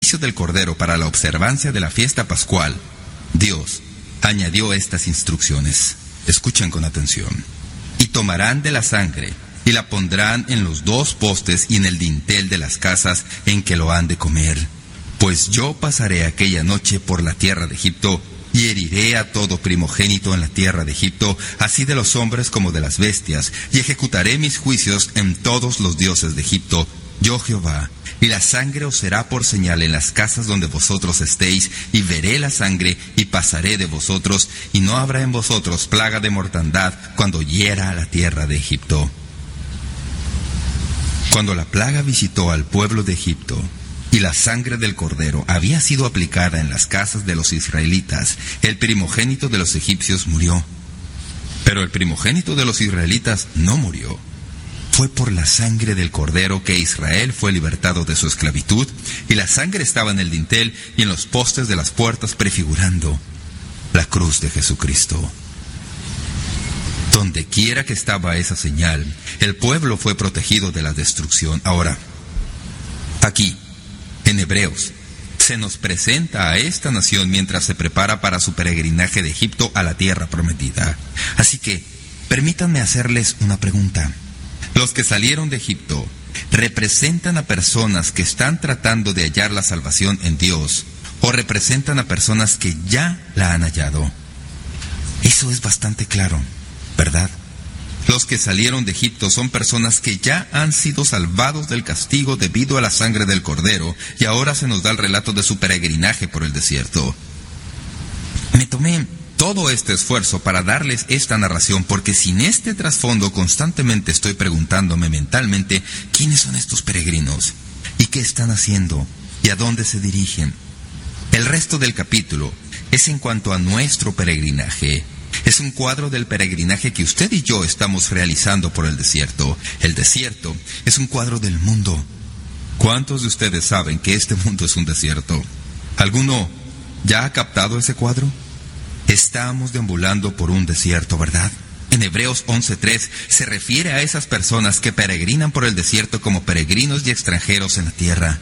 sacrificio del cordero para la observancia de la fiesta pascual, Dios añadió estas instrucciones. Escuchen con atención. Y tomarán de la sangre y la pondrán en los 2 postes y en el dintel de las casas en que lo han de comer. Pues yo pasaré aquella noche por la tierra de Egipto y heriré a todo primogénito en la tierra de Egipto, así de los hombres como de las bestias, y ejecutaré mis juicios en todos los dioses de Egipto, yo Jehová. Y la sangre os será por señal en las casas donde vosotros estéis, y veré la sangre, y pasaré de vosotros, y no habrá en vosotros plaga de mortandad cuando hiera a la tierra de Egipto. Cuando la plaga visitó al pueblo de Egipto, y la sangre del cordero había sido aplicada en las casas de los israelitas, el primogénito de los egipcios murió. Pero el primogénito de los israelitas no murió. Fue por la sangre del cordero que Israel fue libertado de su esclavitud, y la sangre estaba en el dintel y en los postes de las puertas, prefigurando la cruz de Jesucristo. Donde quiera que estaba esa señal, el pueblo fue protegido de la destrucción. Ahora, aquí, en Hebreos, se nos presenta a esta nación mientras se prepara para su peregrinaje de Egipto a la tierra prometida. Así que, permítanme hacerles una pregunta. Los que salieron de Egipto representan a personas que están tratando de hallar la salvación en Dios, o representan a personas que ya la han hallado. Eso es bastante claro, ¿verdad? Los que salieron de Egipto son personas que ya han sido salvados del castigo debido a la sangre del cordero, y ahora se nos da el relato de su peregrinaje por el desierto. Me tomé todo este esfuerzo para darles esta narración, porque sin este trasfondo constantemente estoy preguntándome mentalmente quiénes son estos peregrinos, y qué están haciendo, y a dónde se dirigen. El resto del capítulo es en cuanto a nuestro peregrinaje. Es un cuadro del peregrinaje que usted y yo estamos realizando por el desierto. El desierto es un cuadro del mundo. ¿Cuántos de ustedes saben que este mundo es un desierto? ¿Alguno ya ha captado ese cuadro? Estamos deambulando por un desierto, ¿verdad? En Hebreos 11:3 se refiere a esas personas que peregrinan por el desierto como peregrinos y extranjeros en la tierra.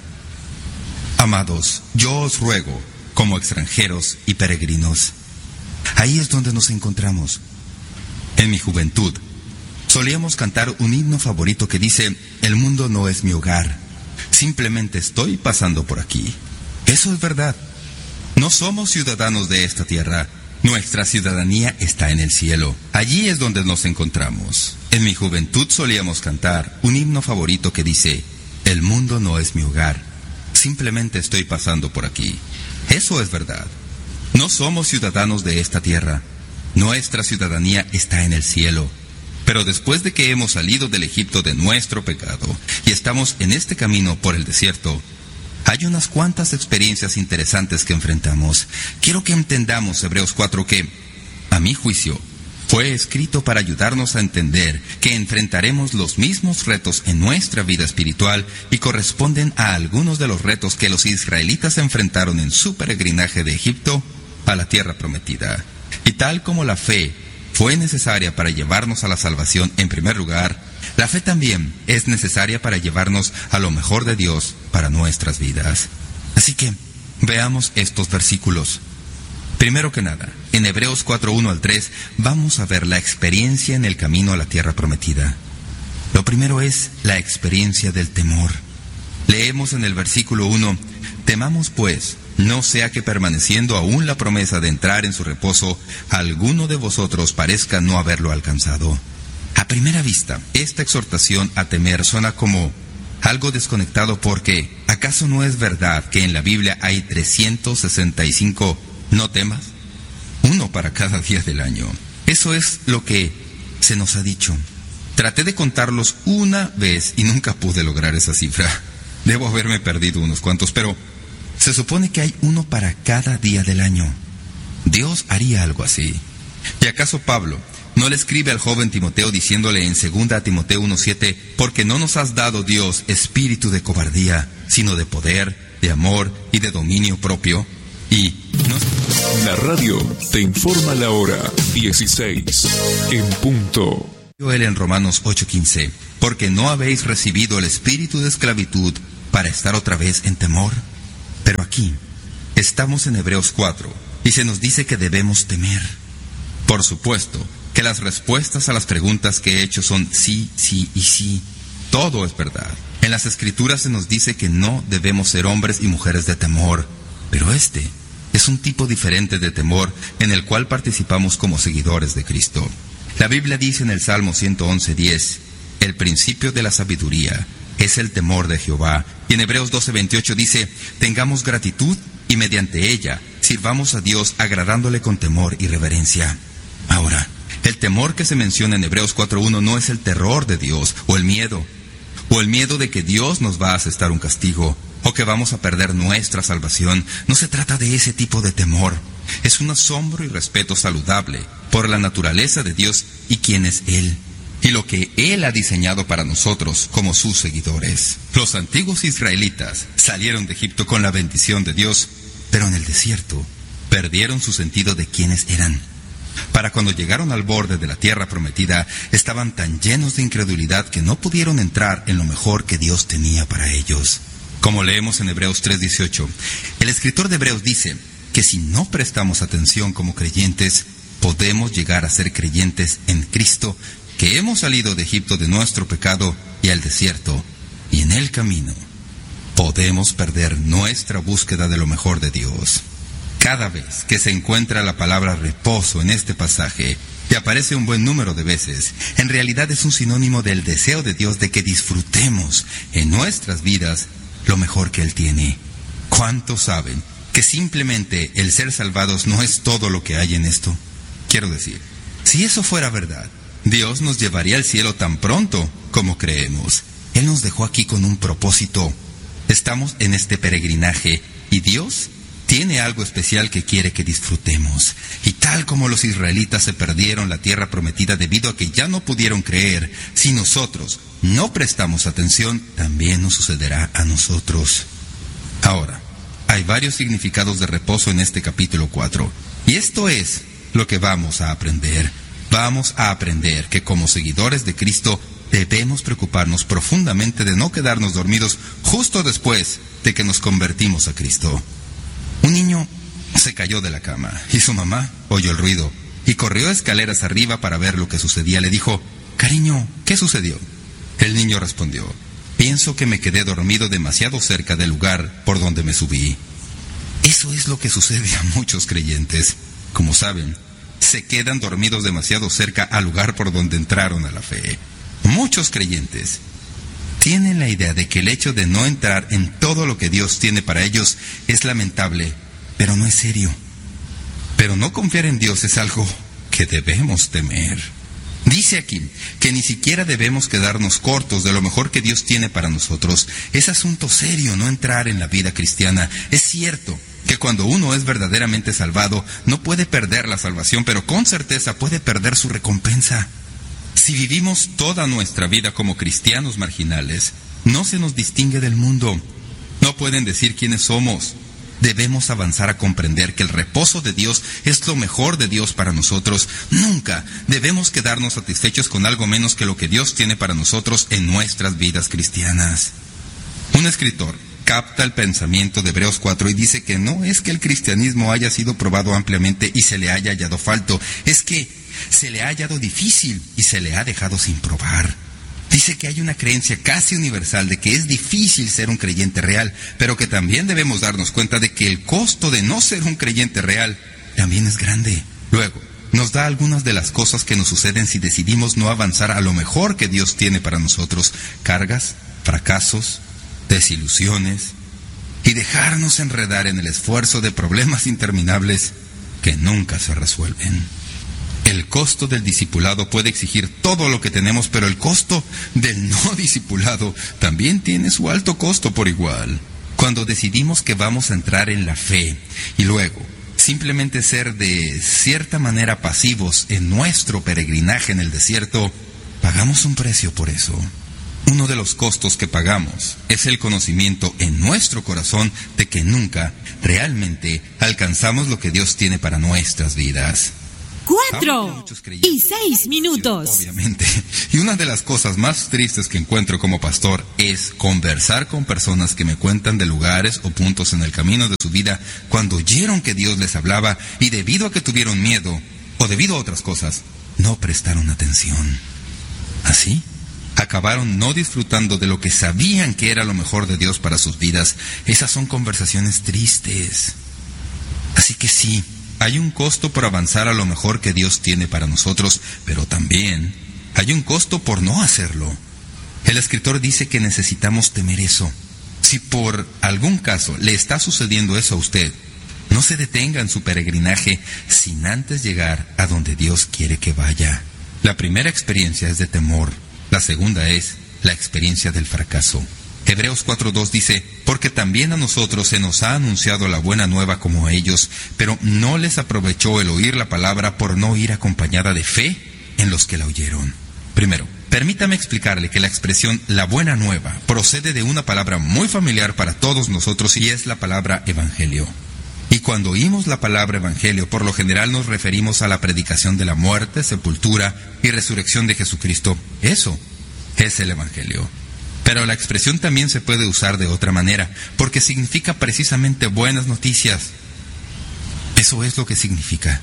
Amados, yo os ruego, como extranjeros y peregrinos. Ahí es donde nos encontramos. En mi juventud, solíamos cantar un himno favorito que dice: el mundo no es mi hogar, simplemente estoy pasando por aquí. Eso es verdad. No somos ciudadanos de esta tierra. Nuestra ciudadanía está en el cielo. Allí es donde nos encontramos. En mi juventud solíamos cantar un himno favorito que dice: el mundo no es mi hogar, simplemente estoy pasando por aquí. Eso es verdad. No somos ciudadanos de esta tierra. Nuestra ciudadanía está en el cielo. Pero después de que hemos salido del Egipto de nuestro pecado y estamos en este camino por el desierto, hay unas cuantas experiencias interesantes que enfrentamos. Quiero que entendamos Hebreos 4 que, a mi juicio, fue escrito para ayudarnos a entender que enfrentaremos los mismos retos en nuestra vida espiritual y corresponden a algunos de los retos que los israelitas enfrentaron en su peregrinaje de Egipto a la tierra prometida. Y tal como la fe fue necesaria para llevarnos a la salvación en primer lugar, la fe también es necesaria para llevarnos a lo mejor de Dios para nuestras vidas. Así que, veamos estos versículos. Primero que nada, en Hebreos 4:1-3, vamos a ver la experiencia en el camino a la tierra prometida. Lo primero es la experiencia del temor. Leemos en el versículo 1: temamos pues, no sea que permaneciendo aún la promesa de entrar en su reposo, alguno de vosotros parezca no haberlo alcanzado. A primera vista, esta exhortación a temer suena como algo desconectado porque, ¿acaso no es verdad que en la Biblia hay 365 no temas? Uno para cada día del año. Eso es lo que se nos ha dicho. Traté de contarlos una vez y nunca pude lograr esa cifra. Debo haberme perdido unos cuantos, pero se supone que hay uno para cada día del año. Dios haría algo así. ¿Y acaso Pablo no le escribe al joven Timoteo diciéndole en 2 Timoteo 1:7, porque no nos has dado Dios espíritu de cobardía, sino de poder, de amor y de dominio propio? Y la radio te informa la hora 16 en punto. Él en Romanos 8:15, porque no habéis recibido el espíritu de esclavitud para estar otra vez en temor. Pero aquí estamos en Hebreos 4 y se nos dice que debemos temer. Por supuesto que las respuestas a las preguntas que he hecho son sí, sí y sí. Todo es verdad. En las Escrituras se nos dice que no debemos ser hombres y mujeres de temor, pero este es un tipo diferente de temor en el cual participamos como seguidores de Cristo. La Biblia dice en el Salmo 111:10, el principio de la sabiduría es el temor de Jehová. Y en Hebreos 12:28 dice, tengamos gratitud y mediante ella sirvamos a Dios agradándole con temor y reverencia. Ahora, el temor que se menciona en Hebreos 4:1 no es el terror de Dios o el miedo de que Dios nos va a asestar un castigo o que vamos a perder nuestra salvación. No se trata de ese tipo de temor. Es un asombro y respeto saludable por la naturaleza de Dios y quién es Él, y lo que Él ha diseñado para nosotros como sus seguidores. Los antiguos israelitas salieron de Egipto con la bendición de Dios, pero en el desierto perdieron su sentido de quiénes eran. Para cuando llegaron al borde de la tierra prometida, estaban tan llenos de incredulidad que no pudieron entrar en lo mejor que Dios tenía para ellos. Como leemos en Hebreos 3:18, el escritor de Hebreos dice que si no prestamos atención como creyentes, podemos llegar a ser creyentes en Cristo, que hemos salido de Egipto de nuestro pecado y al desierto, y en el camino podemos perder nuestra búsqueda de lo mejor de Dios. Cada vez que se encuentra la palabra reposo en este pasaje, y aparece un buen número de veces, en realidad es un sinónimo del deseo de Dios de que disfrutemos en nuestras vidas lo mejor que Él tiene. ¿Cuántos saben que simplemente el ser salvados no es todo lo que hay en esto? Quiero decir, si eso fuera verdad, Dios nos llevaría al cielo tan pronto como creemos. Él nos dejó aquí con un propósito. Estamos en este peregrinaje y Dios tiene algo especial que quiere que disfrutemos. Y tal como los israelitas se perdieron la tierra prometida debido a que ya no pudieron creer, si nosotros no prestamos atención, también nos sucederá a nosotros. Ahora, hay varios significados de reposo en este capítulo 4. Y esto es lo que vamos a aprender. Vamos a aprender que como seguidores de Cristo debemos preocuparnos profundamente de no quedarnos dormidos justo después de que nos convertimos a Cristo. Un niño se cayó de la cama y su mamá oyó el ruido y corrió escaleras arriba para ver lo que sucedía. Le dijo, cariño, ¿qué sucedió? El niño respondió, pienso que me quedé dormido demasiado cerca del lugar por donde me subí. Eso es lo que sucede a muchos creyentes. Como saben, se quedan dormidos demasiado cerca al lugar por donde entraron a la fe. Muchos creyentes tienen la idea de que el hecho de no entrar en todo lo que Dios tiene para ellos es lamentable, pero no es serio. Pero no confiar en Dios es algo que debemos temer. Dice aquí que ni siquiera debemos quedarnos cortos de lo mejor que Dios tiene para nosotros. Es asunto serio no entrar en la vida cristiana. Es cierto que cuando uno es verdaderamente salvado, no puede perder la salvación, pero con certeza puede perder su recompensa. Si vivimos toda nuestra vida como cristianos marginales, no se nos distingue del mundo. No pueden decir quiénes somos. Debemos avanzar a comprender que el reposo de Dios es lo mejor de Dios para nosotros. Nunca debemos quedarnos satisfechos con algo menos que lo que Dios tiene para nosotros en nuestras vidas cristianas. Un escritor capta el pensamiento de Hebreos 4 y dice que no es que el cristianismo haya sido probado ampliamente y se le haya hallado falto, es que se le ha hallado difícil y se le ha dejado sin probar. Dice que hay una creencia casi universal de que es difícil ser un creyente real, pero que también debemos darnos cuenta de que el costo de no ser un creyente real también es grande. Luego, nos da algunas de las cosas que nos suceden si decidimos no avanzar a lo mejor que Dios tiene para nosotros: cargas, fracasos, desilusiones, y dejarnos enredar en el esfuerzo de problemas interminables que nunca se resuelven. El costo del discipulado puede exigir todo lo que tenemos, pero el costo del no discipulado también tiene su alto costo por igual. Cuando decidimos que vamos a entrar en la fe y luego simplemente ser de cierta manera pasivos en nuestro peregrinaje en el desierto, pagamos un precio por eso. Uno de los costos que pagamos es el conocimiento en nuestro corazón de que nunca realmente alcanzamos lo que Dios tiene para nuestras vidas. 4 y 6 minutos. Obviamente. Y una de las cosas más tristes que encuentro como pastor es conversar con personas que me cuentan de lugares o puntos en el camino de su vida cuando oyeron que Dios les hablaba y debido a que tuvieron miedo o debido a otras cosas, no prestaron atención. Así, acabaron no disfrutando de lo que sabían que era lo mejor de Dios para sus vidas. Esas son conversaciones tristes. Así que sí, hay un costo por avanzar a lo mejor que Dios tiene para nosotros, pero también hay un costo por no hacerlo. El escritor dice que necesitamos temer eso. Si por algún caso le está sucediendo eso a usted, no se detenga en su peregrinaje sin antes llegar a donde Dios quiere que vaya. La primera experiencia es de temor. La segunda es la experiencia del fracaso. Hebreos 4:2 dice, porque también a nosotros se nos ha anunciado la buena nueva como a ellos, pero no les aprovechó el oír la palabra por no ir acompañada de fe en los que la oyeron. Primero, permítame explicarle que la expresión la buena nueva procede de una palabra muy familiar para todos nosotros y es la palabra evangelio. Y cuando oímos la palabra evangelio, por lo general nos referimos a la predicación de la muerte, sepultura y resurrección de Jesucristo. Eso es el evangelio. Pero la expresión también se puede usar de otra manera, porque significa precisamente buenas noticias. Eso es lo que significa.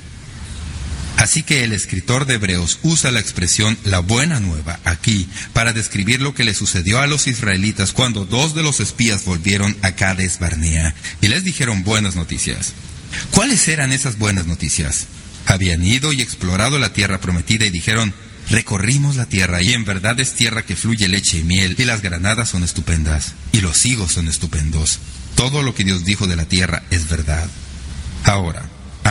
Así que el escritor de Hebreos usa la expresión la buena nueva aquí para describir lo que le sucedió a los israelitas cuando 2 de los espías volvieron a Cades Barnea y les dijeron buenas noticias. ¿Cuáles eran esas buenas noticias? Habían ido y explorado la tierra prometida y dijeron, recorrimos la tierra y en verdad es tierra que fluye leche y miel y las granadas son estupendas y los higos son estupendos. Todo lo que Dios dijo de la tierra es verdad. Ahora,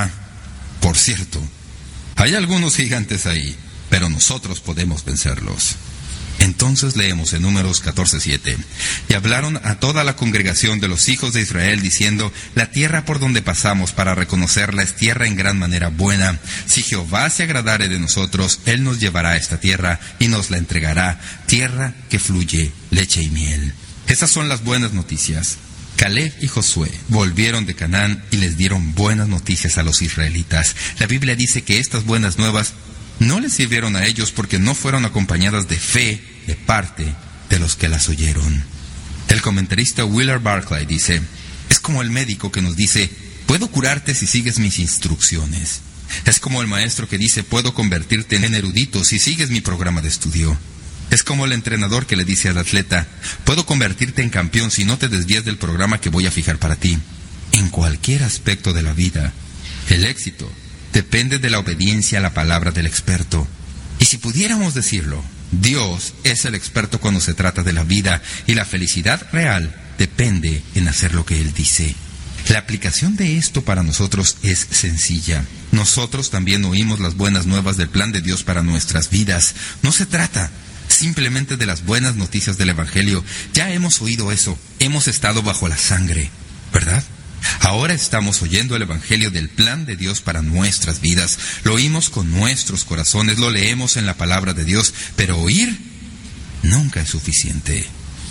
por cierto, hay algunos gigantes ahí, pero nosotros podemos vencerlos. Entonces leemos en Números 14:7. Y hablaron a toda la congregación de los hijos de Israel, diciendo, la tierra por donde pasamos para reconocerla es tierra en gran manera buena. Si Jehová se agradare de nosotros, Él nos llevará a esta tierra y nos la entregará, tierra que fluye leche y miel. Esas son las buenas noticias. Caleb y Josué volvieron de Canaán y les dieron buenas noticias a los israelitas. La Biblia dice que estas buenas nuevas no les sirvieron a ellos porque no fueron acompañadas de fe de parte de los que las oyeron. El comentarista Willard Barclay dice, es como el médico que nos dice, puedo curarte si sigues mis instrucciones. Es como el maestro que dice, puedo convertirte en erudito si sigues mi programa de estudio. Es como el entrenador que le dice al atleta, puedo convertirte en campeón si no te desvías del programa que voy a fijar para ti. En cualquier aspecto de la vida, el éxito depende de la obediencia a la palabra del experto. Y si pudiéramos decirlo, Dios es el experto cuando se trata de la vida y la felicidad real depende en hacer lo que Él dice. La aplicación de esto para nosotros es sencilla. Nosotros también oímos las buenas nuevas del plan de Dios para nuestras vidas. No se trata simplemente de las buenas noticias del Evangelio. Ya hemos oído eso. Hemos estado bajo la sangre, ¿verdad? Ahora estamos oyendo el Evangelio del plan de Dios para nuestras vidas. Lo oímos con nuestros corazones, lo leemos en la palabra de Dios, pero oír nunca es suficiente.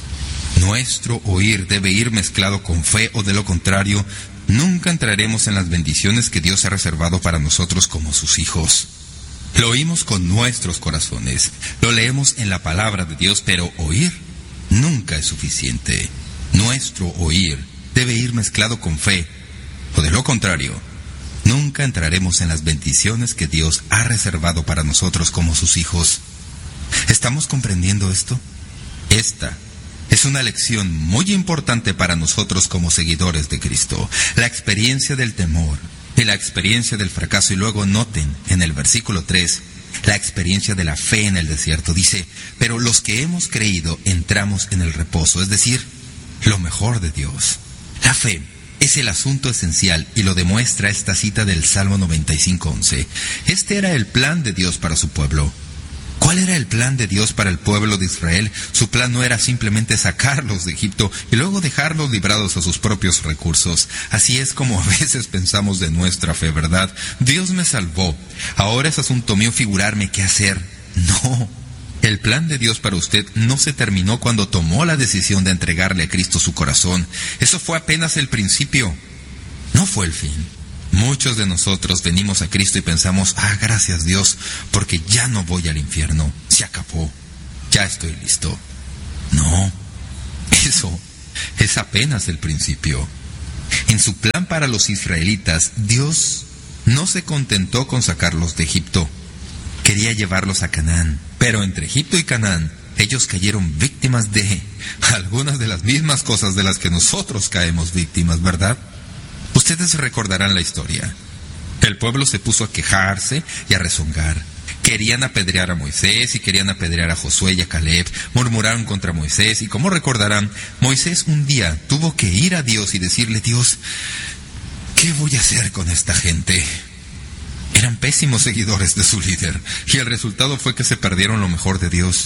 Nuestro oír debe ir mezclado con fe o de lo contrario, nunca entraremos en las bendiciones que Dios ha reservado para nosotros como sus hijos. Lo oímos con nuestros corazones, lo leemos en la palabra de Dios, pero oír nunca es suficiente. Nuestro oír debe ir mezclado con fe, o de lo contrario, nunca entraremos en las bendiciones que Dios ha reservado para nosotros como sus hijos. ¿Estamos comprendiendo esto? Esta es una lección muy importante para nosotros como seguidores de Cristo. La experiencia del temor y la experiencia del fracaso. Y luego noten en el versículo 3, la experiencia de la fe en el desierto. Dice, pero los que hemos creído entramos en el reposo, es decir, lo mejor de Dios. La fe es el asunto esencial y lo demuestra esta cita del Salmo 95:11. Este era el plan de Dios para su pueblo. ¿Cuál era el plan de Dios para el pueblo de Israel? Su plan no era simplemente sacarlos de Egipto y luego dejarlos librados a sus propios recursos. Así es como a veces pensamos de nuestra fe, ¿verdad? Dios me salvó. Ahora es asunto mío figurarme qué hacer. No. El plan de Dios para usted no se terminó cuando tomó la decisión de entregarle a Cristo su corazón. Eso fue apenas el principio. No fue el fin. Muchos de nosotros venimos a Cristo y pensamos, gracias Dios, porque ya no voy al infierno, se acabó, ya estoy listo. No, eso es apenas el principio. En su plan para los israelitas, Dios no se contentó con sacarlos de Egipto, quería llevarlos a Canaán, pero entre Egipto y Canaán, ellos cayeron víctimas de algunas de las mismas cosas de las que nosotros caemos víctimas, ¿verdad? Ustedes recordarán la historia. El pueblo se puso a quejarse y a rezongar. Querían apedrear a Moisés y querían apedrear a Josué y a Caleb. Murmuraron contra Moisés y, como recordarán, Moisés un día tuvo que ir a Dios y decirle: Dios, ¿qué voy a hacer con esta gente? Eran pésimos seguidores de su líder y el resultado fue que se perdieron lo mejor de Dios.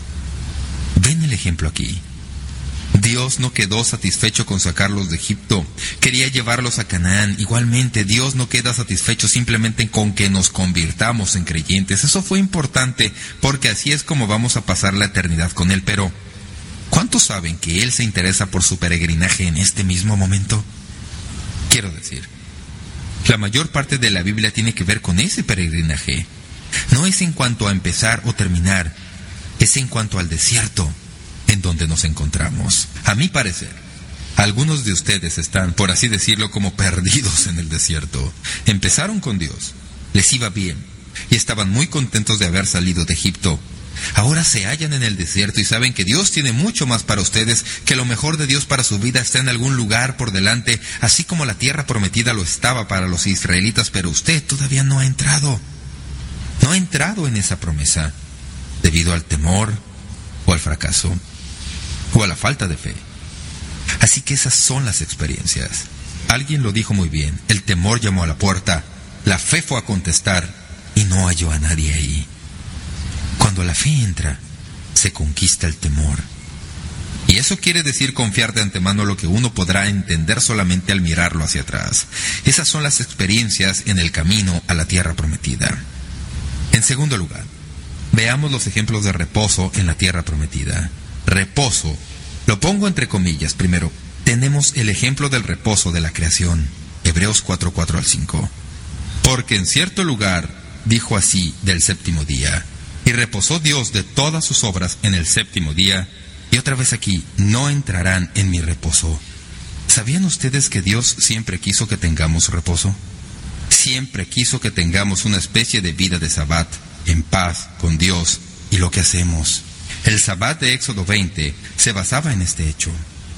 Ven el ejemplo aquí. Dios no quedó satisfecho con sacarlos de Egipto, quería llevarlos a Canaán. Igualmente, Dios no queda satisfecho simplemente con que nos convirtamos en creyentes. Eso fue importante, porque así es como vamos a pasar la eternidad con Él. Pero, ¿cuántos saben que Él se interesa por su peregrinaje en este mismo momento? Quiero decir, la mayor parte de la Biblia tiene que ver con ese peregrinaje. No es en cuanto a empezar o terminar, es en cuanto al desierto en donde nos encontramos. A mi parecer, algunos de ustedes están, por así decirlo, como perdidos en el desierto. Empezaron con Dios, les iba bien, y estaban muy contentos de haber salido de Egipto. Ahora se hallan en el desierto y saben que Dios tiene mucho más para ustedes, que lo mejor de Dios para su vida está en algún lugar por delante, así como la tierra prometida lo estaba para los israelitas, pero usted todavía no ha entrado. No ha entrado en esa promesa, debido al temor, o al fracaso, o a la falta de fe. Así que esas son las experiencias. Alguien lo dijo muy bien: el temor llamó a la puerta, la fe fue a contestar y no halló a nadie ahí. Cuando la fe entra, se conquista el temor. Y eso quiere decir confiar de antemano lo que uno podrá entender solamente al mirarlo hacia atrás. Esas son las experiencias en el camino a la tierra prometida. En segundo lugar, veamos los ejemplos de reposo en la tierra prometida. Reposo, lo pongo entre comillas. Primero, tenemos el ejemplo del reposo de la creación. Hebreos 4:4-5. Porque en cierto lugar dijo así del séptimo día: y reposó Dios de todas sus obras en el séptimo día. Y otra vez aquí: no entrarán en mi reposo. ¿Sabían ustedes que Dios siempre quiso que tengamos reposo? Siempre quiso que tengamos una especie de vida de Sabbat, en paz con Dios y lo que hacemos. El Sabbat de Éxodo 20 se basaba en este hecho.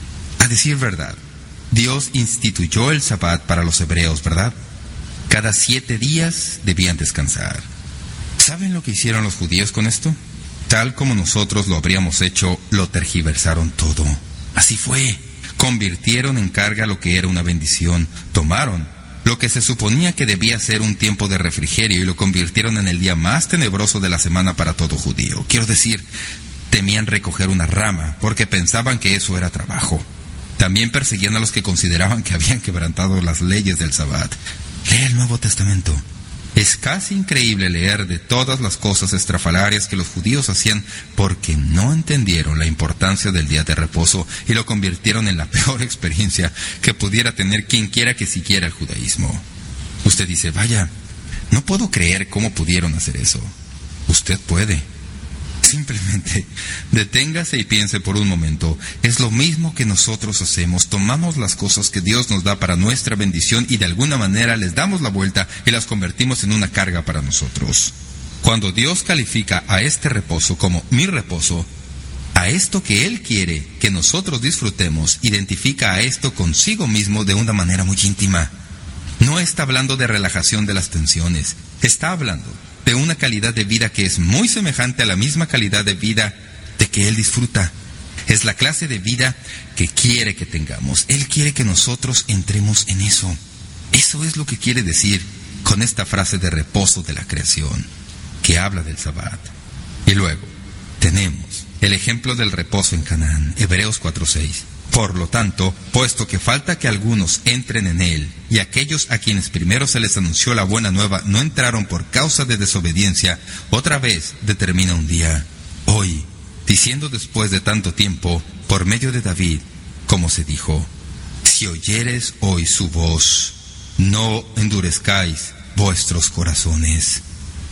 A decir verdad, Dios instituyó el Sabbat para los hebreos, ¿verdad? Cada 7 días debían descansar. ¿Saben lo que hicieron los judíos con esto? Tal como nosotros lo habríamos hecho, lo tergiversaron todo. Así fue. Convirtieron en carga lo que era una bendición. Tomaron lo que se suponía que debía ser un tiempo de refrigerio y lo convirtieron en el día más tenebroso de la semana para todo judío. Quiero decir, temían recoger una rama porque pensaban que eso era trabajo. También perseguían a los que consideraban que habían quebrantado las leyes del Sabbat. Lea el Nuevo Testamento. Es casi increíble leer de todas las cosas estrafalarias que los judíos hacían porque no entendieron la importancia del día de reposo y lo convirtieron en la peor experiencia que pudiera tener quien quiera que siguiera el judaísmo. Usted dice: vaya, no puedo creer cómo pudieron hacer eso. Usted puede. Simplemente deténgase y piense por un momento. Es lo mismo que nosotros hacemos. Tomamos las cosas que Dios nos da para nuestra bendición y de alguna manera les damos la vuelta y las convertimos en una carga para nosotros. Cuando Dios califica a este reposo como mi reposo, a esto que Él quiere que nosotros disfrutemos, identifica a esto consigo mismo de una manera muy íntima. No está hablando de relajación de las tensiones. Está hablando de una calidad de vida que es muy semejante a la misma calidad de vida de que Él disfruta. Es la clase de vida que quiere que tengamos. Él quiere que nosotros entremos en eso. Eso es lo que quiere decir con esta frase de reposo de la creación, que habla del Sabbat. Y luego, tenemos el ejemplo del reposo en Canaán, Hebreos 4:6. Por lo tanto, puesto que falta que algunos entren en él, y aquellos a quienes primero se les anunció la buena nueva no entraron por causa de desobediencia, otra vez determina un día, hoy, diciendo después de tanto tiempo, por medio de David, como se dijo: si oyeres hoy su voz, no endurezcáis vuestros corazones.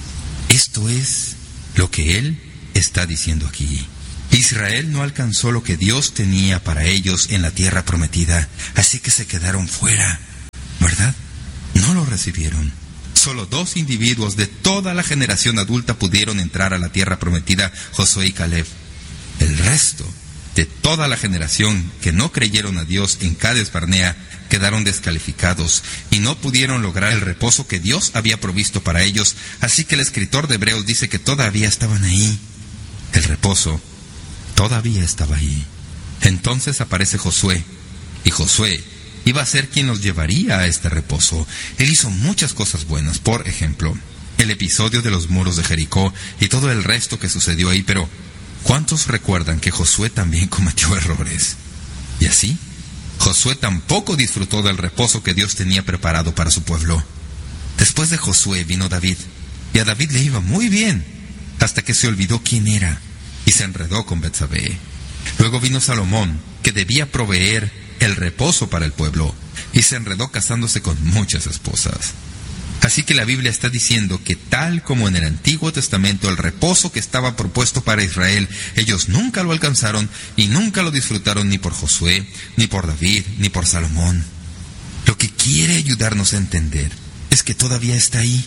Esto es lo que Él está diciendo aquí. Israel no alcanzó lo que Dios tenía para ellos en la tierra prometida, así que se quedaron fuera, ¿verdad? No lo recibieron. Solo 2 individuos de toda la generación adulta pudieron entrar a la tierra prometida, Josué y Caleb. El resto de toda la generación que no creyeron a Dios en Cades Barnea quedaron descalificados y no pudieron lograr el reposo que Dios había provisto para ellos, así que el escritor de Hebreos dice que todavía estaban ahí. El reposo todavía estaba ahí. Entonces aparece Josué, y Josué iba a ser quien los llevaría a este reposo. Él hizo muchas cosas buenas, por ejemplo, el episodio de los muros de Jericó y todo el resto que sucedió ahí, pero ¿cuántos recuerdan que Josué también cometió errores? Y así, Josué tampoco disfrutó del reposo que Dios tenía preparado para su pueblo. Después de Josué vino David, y a David le iba muy bien, hasta que se olvidó quién era, y se enredó con Betsabé. Luego vino Salomón, que debía proveer el reposo para el pueblo, y se enredó casándose con muchas esposas. Así que la Biblia está diciendo que tal como en el Antiguo Testamento el reposo que estaba propuesto para Israel, ellos nunca lo alcanzaron y nunca lo disfrutaron ni por Josué, ni por David, ni por Salomón. Lo que quiere ayudarnos a entender es que todavía está ahí.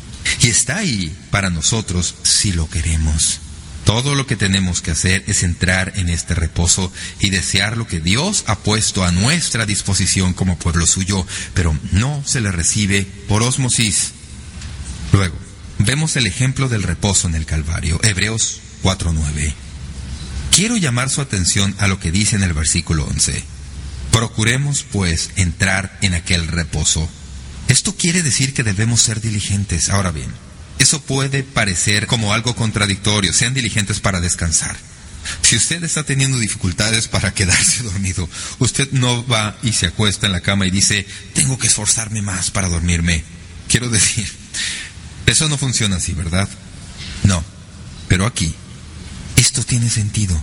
Y está ahí para nosotros si lo queremos. Todo lo que tenemos que hacer es entrar en este reposo y desear lo que Dios ha puesto a nuestra disposición como pueblo suyo, pero no se le recibe por ósmosis. Luego, vemos el ejemplo del reposo en el Calvario, Hebreos 4:9. Quiero llamar su atención a lo que dice en el versículo 11. Procuremos, pues, entrar en aquel reposo. Esto quiere decir que debemos ser diligentes. Ahora bien, eso puede parecer como algo contradictorio. Sean diligentes para descansar. Si usted está teniendo dificultades para quedarse dormido, usted no va y se acuesta en la cama y dice, tengo que esforzarme más para dormirme. Quiero decir, eso no funciona así, ¿verdad? No, pero aquí, esto tiene sentido.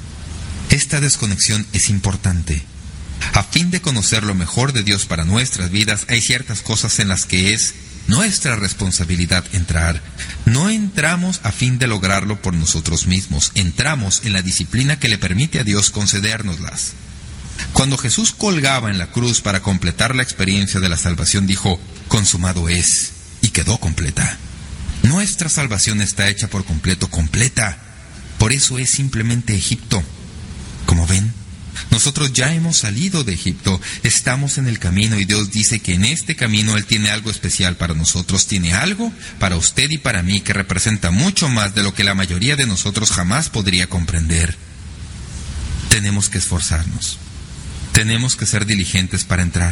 Esta desconexión es importante. A fin de conocer lo mejor de Dios para nuestras vidas, hay ciertas cosas en las que es nuestra responsabilidad entrar. No entramos a fin de lograrlo por nosotros mismos. Entramos en la disciplina que le permite a Dios concedérnoslas. Cuando Jesús colgaba en la cruz para completar la experiencia de la salvación, dijo, consumado es, y quedó completa. Nuestra salvación está hecha por completo, completa. Por eso es simplemente Egipto. Como ven, nosotros ya hemos salido de Egipto, estamos en el camino y Dios dice que en este camino Él tiene algo especial para nosotros, tiene algo para usted y para mí que representa mucho más de lo que la mayoría de nosotros jamás podría comprender. Tenemos que esforzarnos, tenemos que ser diligentes para entrar.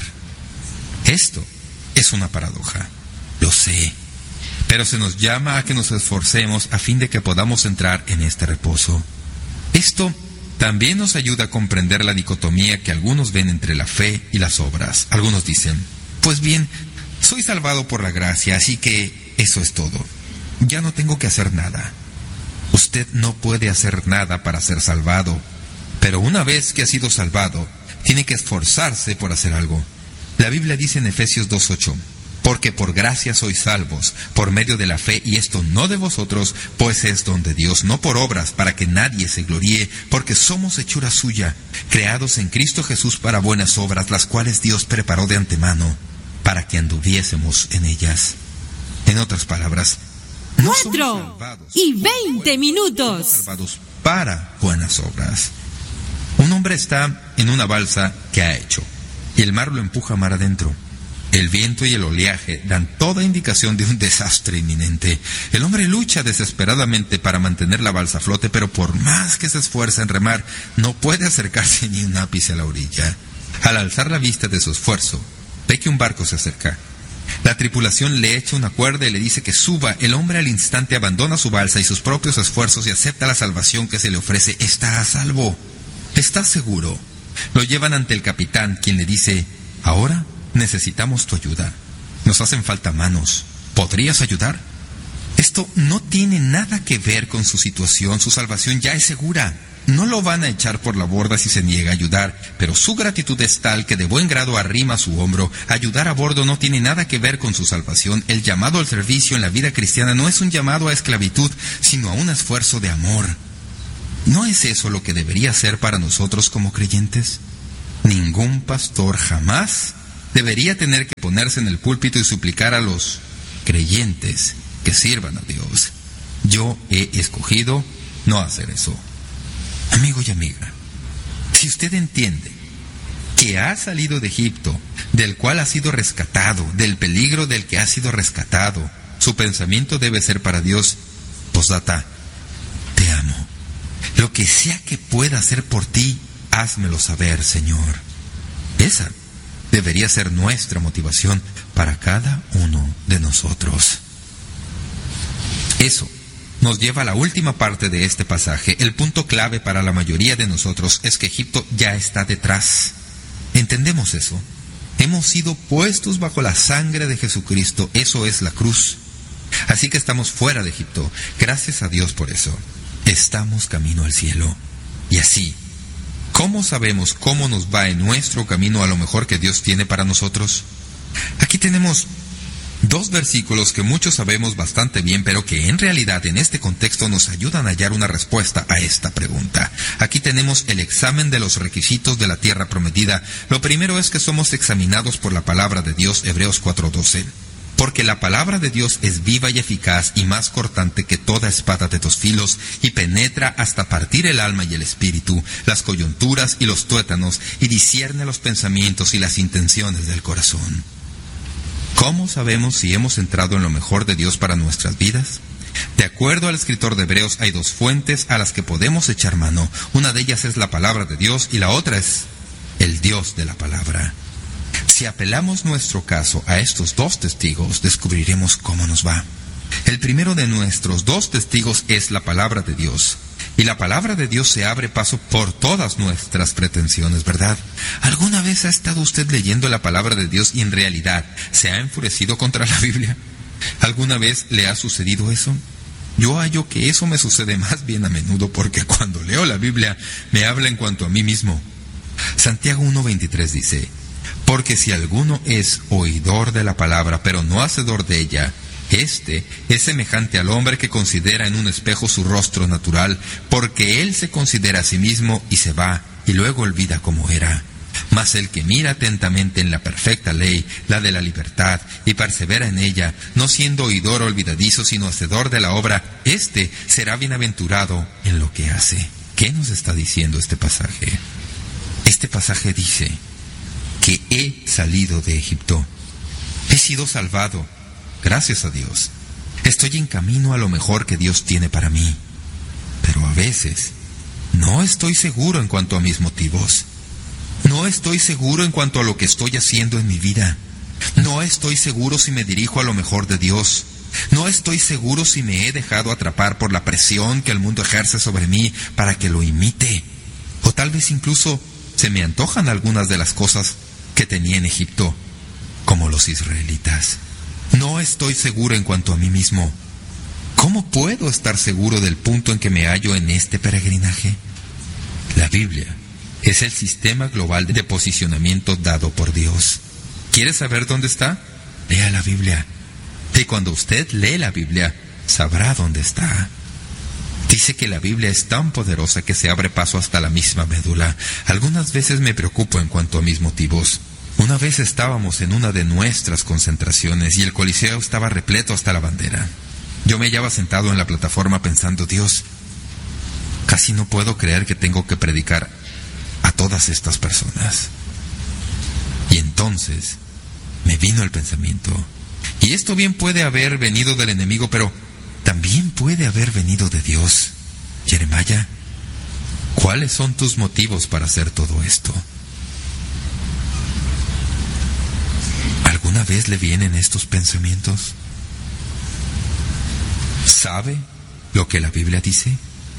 Esto es una paradoja, lo sé, pero se nos llama a que nos esforcemos a fin de que podamos entrar en este reposo. Esto también nos ayuda a comprender la dicotomía que algunos ven entre la fe y las obras. Algunos dicen, pues bien, soy salvado por la gracia, así que eso es todo. Ya no tengo que hacer nada. Usted no puede hacer nada para ser salvado, pero una vez que ha sido salvado, tiene que esforzarse por hacer algo. La Biblia dice en Efesios 2:8, porque por gracia sois salvos, por medio de la fe, y esto no de vosotros, pues es don de Dios, no por obras, para que nadie se gloríe, porque somos hechura suya, creados en Cristo Jesús para buenas obras, las cuales Dios preparó de antemano, para que anduviésemos en ellas. En otras palabras, no 4 y 20 minutos. Somos salvados para buenas obras. Un hombre está en una balsa que ha hecho, y el mar lo empuja mar adentro. El viento y el oleaje dan toda indicación de un desastre inminente. El hombre lucha desesperadamente para mantener la balsa a flote, pero por más que se esfuerza en remar, no puede acercarse ni un ápice a la orilla. Al alzar la vista de su esfuerzo, ve que un barco se acerca. La tripulación le echa una cuerda y le dice que suba. El hombre al instante abandona su balsa y sus propios esfuerzos y acepta la salvación que se le ofrece. Está a salvo. ¿Estás seguro? Lo llevan ante el capitán, quien le dice, ahora necesitamos tu ayuda. Nos hacen falta manos. ¿Podrías ayudar? Esto no tiene nada que ver con su situación, su salvación ya es segura. No lo van a echar por la borda si se niega a ayudar, pero su gratitud es tal que de buen grado arrima su hombro. Ayudar a bordo no tiene nada que ver con su salvación. El llamado al servicio en la vida cristiana no es un llamado a esclavitud, sino a un esfuerzo de amor. ¿No es eso lo que debería ser para nosotros como creyentes? Ningún pastor jamás debería tener que ponerse en el púlpito y suplicar a los creyentes que sirvan a Dios. Yo he escogido no hacer eso. Amigo y amiga, si usted entiende que ha salido de Egipto, del cual ha sido rescatado, del peligro del que ha sido rescatado, su pensamiento debe ser para Dios: postdata, te amo. Lo que sea que pueda hacer por ti, házmelo saber, Señor. Esa debería ser nuestra motivación para cada uno de nosotros. Eso nos lleva a la última parte de este pasaje. El punto clave para la mayoría de nosotros es que Egipto ya está detrás. ¿Entendemos eso? Hemos sido puestos bajo la sangre de Jesucristo. Eso es la cruz. Así que estamos fuera de Egipto. Gracias a Dios por eso. Estamos camino al cielo. Y así, ¿cómo sabemos cómo nos va en nuestro camino a lo mejor que Dios tiene para nosotros? Aquí tenemos 2 versículos que muchos sabemos bastante bien, pero que en realidad en este contexto nos ayudan a hallar una respuesta a esta pregunta. Aquí tenemos el examen de los requisitos de la tierra prometida. Lo primero es que somos examinados por la palabra de Dios, Hebreos 4:12. Porque la palabra de Dios es viva y eficaz y más cortante que toda espada de 2 filos, y penetra hasta partir el alma y el espíritu, las coyunturas y los tuétanos, y discierne los pensamientos y las intenciones del corazón. ¿Cómo sabemos si hemos entrado en lo mejor de Dios para nuestras vidas? De acuerdo al escritor de Hebreos, hay 2 fuentes a las que podemos echar mano. Una de ellas es la palabra de Dios y la otra es el Dios de la palabra. Si apelamos nuestro caso a estos 2 testigos, descubriremos cómo nos va. El primero de nuestros 2 testigos es la palabra de Dios. Y la palabra de Dios se abre paso por todas nuestras pretensiones, ¿verdad? ¿Alguna vez ha estado usted leyendo la palabra de Dios y en realidad se ha enfurecido contra la Biblia? ¿Alguna vez le ha sucedido eso? Yo hallo que eso me sucede más bien a menudo porque cuando leo la Biblia me habla en cuanto a mí mismo. Santiago 1:23 dice: porque si alguno es oidor de la palabra, pero no hacedor de ella, este es semejante al hombre que considera en un espejo su rostro natural, porque él se considera a sí mismo y se va, y luego olvida cómo era. Mas el que mira atentamente en la perfecta ley, la de la libertad, y persevera en ella, no siendo oidor olvidadizo, sino hacedor de la obra, este será bienaventurado en lo que hace. ¿Qué nos está diciendo este pasaje? Este pasaje dice que he salido de Egipto. He sido salvado. Gracias a Dios. Estoy en camino a lo mejor que Dios tiene para mí. Pero a veces no estoy seguro en cuanto a mis motivos. No estoy seguro en cuanto a lo que estoy haciendo en mi vida. No estoy seguro si me dirijo a lo mejor de Dios. No estoy seguro si me he dejado atrapar por la presión que el mundo ejerce sobre mí para que lo imite. O tal vez incluso se me antojan algunas de las cosas que tenía en Egipto, como los israelitas. No estoy seguro en cuanto a mí mismo. ¿Cómo puedo estar seguro del punto en que me hallo en este peregrinaje? La Biblia es el sistema global de posicionamiento dado por Dios. ¿Quiere saber dónde está? Lea la Biblia. Y cuando usted lee la Biblia, sabrá dónde está. Dice que la Biblia es tan poderosa que se abre paso hasta la misma médula. Algunas veces me preocupo en cuanto a mis motivos. Una vez estábamos en una de nuestras concentraciones y el coliseo estaba repleto hasta la bandera. Yo me hallaba sentado en la plataforma pensando: Dios, casi no puedo creer que tengo que predicar a todas estas personas. Y entonces me vino el pensamiento: y esto bien puede haber venido del enemigo, pero también puede haber venido de Dios. Jeremías, ¿cuáles son tus motivos para hacer todo esto? ¿Alguna vez le vienen estos pensamientos? ¿Sabe lo que la Biblia dice?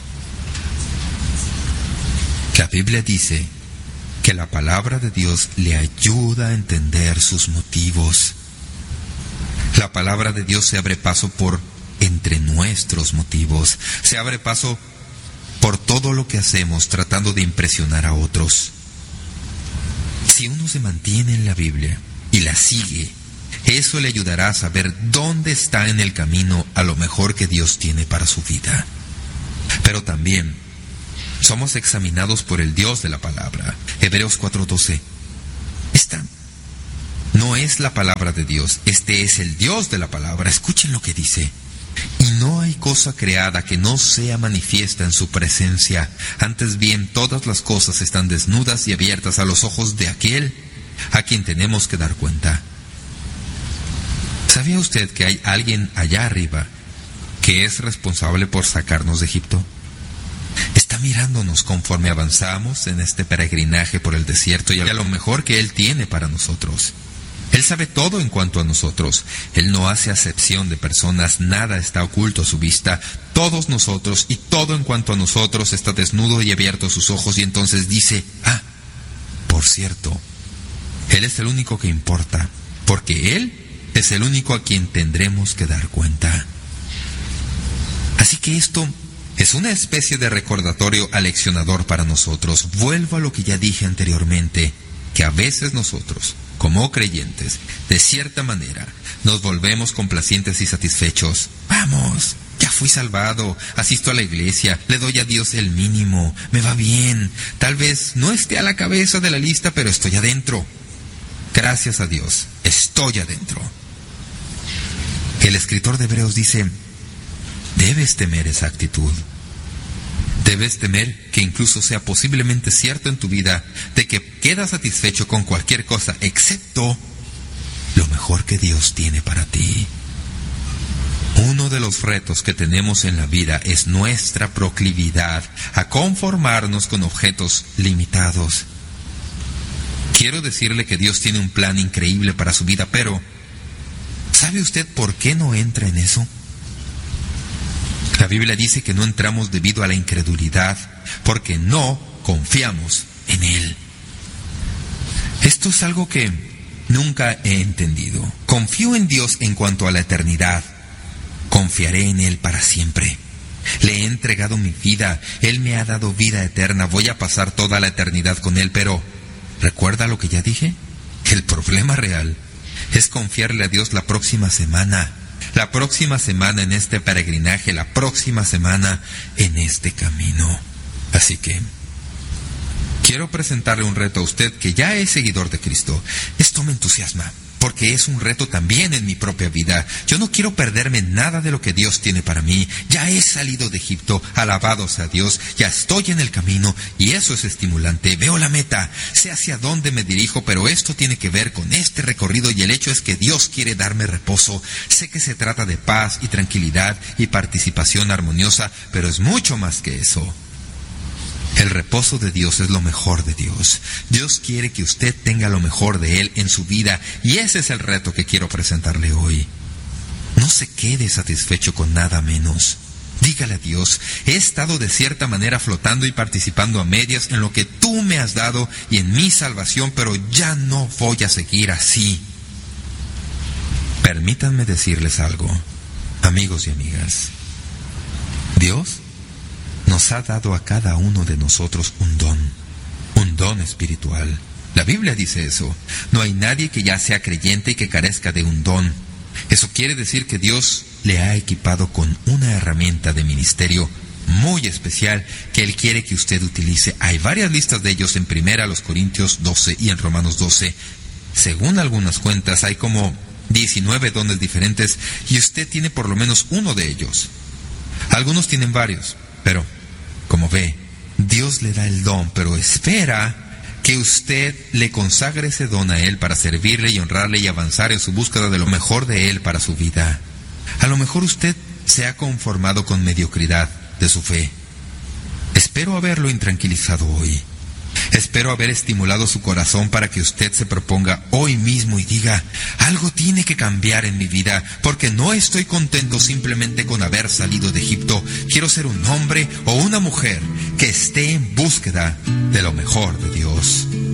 La Biblia dice que la palabra de Dios le ayuda a entender sus motivos. La palabra de Dios se abre paso por entre nuestros motivos. Se abre paso por todo lo que hacemos tratando de impresionar a otros. Si uno se mantiene en la Biblia y la sigue, eso le ayudará a saber dónde está en el camino a lo mejor que Dios tiene para su vida. Pero también somos examinados por el Dios de la palabra. Hebreos 4:12. Esta no es la palabra de Dios, este es el Dios de la palabra. Escuchen lo que dice. Y no hay cosa creada que no sea manifiesta en su presencia. Antes bien, todas las cosas están desnudas y abiertas a los ojos de aquel a quien tenemos que dar cuenta. ¿Sabía usted que hay alguien allá arriba que es responsable por sacarnos de Egipto? Está mirándonos conforme avanzamos en este peregrinaje por el desierto y a lo mejor que Él tiene para nosotros. Él sabe todo en cuanto a nosotros. Él no hace acepción de personas, nada está oculto a su vista. Todos nosotros y todo en cuanto a nosotros está desnudo y abierto a sus ojos, y entonces dice, por cierto, Él es el único que importa, porque Él es el único a quien tendremos que dar cuenta. Así que esto es una especie de recordatorio aleccionador para nosotros. Vuelvo a lo que ya dije anteriormente, que a veces nosotros, como creyentes, de cierta manera, nos volvemos complacientes y satisfechos. Vamos, ya fui salvado, asisto a la iglesia, le doy a Dios el mínimo, me va bien, tal vez no esté a la cabeza de la lista, pero estoy adentro. Gracias a Dios, estoy adentro. El escritor de Hebreos dice, debes temer esa actitud. Debes temer que incluso sea posiblemente cierto en tu vida de que quedas satisfecho con cualquier cosa excepto lo mejor que Dios tiene para ti. Uno de los retos que tenemos en la vida es nuestra proclividad a conformarnos con objetos limitados. Quiero decirle que Dios tiene un plan increíble para su vida, pero ¿sabe usted por qué no entra en eso? La Biblia dice que no entramos debido a la incredulidad, porque no confiamos en Él. Esto es algo que nunca he entendido. Confío en Dios en cuanto a la eternidad. Confiaré en Él para siempre. Le he entregado mi vida. Él me ha dado vida eterna. Voy a pasar toda la eternidad con Él, pero ¿recuerda lo que ya dije? El problema real es confiarle a Dios la próxima semana. La próxima semana en este peregrinaje, la próxima semana en este camino. Así que quiero presentarle un reto a usted que ya es seguidor de Cristo. Esto me entusiasma, porque es un reto también en mi propia vida. Yo no quiero perderme nada de lo que Dios tiene para mí. Ya he salido de Egipto, alabado sea Dios, ya estoy en el camino y eso es estimulante. Veo la meta, sé hacia dónde me dirijo, pero esto tiene que ver con este recorrido y el hecho es que Dios quiere darme reposo. Sé que se trata de paz y tranquilidad y participación armoniosa, pero es mucho más que eso. El reposo de Dios es lo mejor de Dios. Dios quiere que usted tenga lo mejor de Él en su vida y ese es el reto que quiero presentarle hoy. No se quede satisfecho con nada menos. Dígale a Dios, he estado de cierta manera flotando y participando a medias en lo que tú me has dado y en mi salvación, pero ya no voy a seguir así. Permítanme decirles algo, amigos y amigas. Dios nos ha dado a cada uno de nosotros un don espiritual. La Biblia dice eso. No hay nadie que ya sea creyente y que carezca de un don. Eso quiere decir que Dios le ha equipado con una herramienta de ministerio muy especial que Él quiere que usted utilice. Hay varias listas de ellos en 1 Corintios 12 y en Romanos 12. Según algunas cuentas, hay como 19 dones diferentes y usted tiene por lo menos uno de ellos. Algunos tienen varios, pero como ve, Dios le da el don, pero espera que usted le consagre ese don a Él para servirle y honrarle y avanzar en su búsqueda de lo mejor de Él para su vida. A lo mejor usted se ha conformado con mediocridad de su fe. Espero haberlo intranquilizado hoy. Espero haber estimulado su corazón para que usted se proponga hoy mismo y diga, algo tiene que cambiar en mi vida, porque no estoy contento simplemente con haber salido de Egipto. Quiero ser un hombre o una mujer que esté en búsqueda de lo mejor de Dios.